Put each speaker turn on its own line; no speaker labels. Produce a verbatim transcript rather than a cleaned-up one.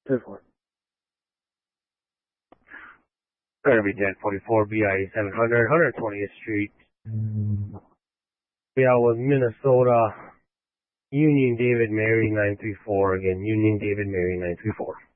Two four.
Gonna be ten forty-four B I seven hundred, one twentieth Street. We out with Minnesota. Union David Mary nine three four again. Union David Mary nine three four.